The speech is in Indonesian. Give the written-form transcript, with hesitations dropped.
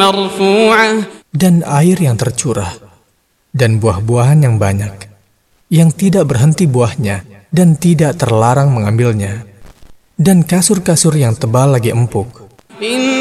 مرفوعة dan air yang tercurah, dan buah-buahan yang banyak, yang tidak berhenti buahnya, dan tidak terlarang mengambilnya, dan kasur-kasur yang tebal lagi empuk.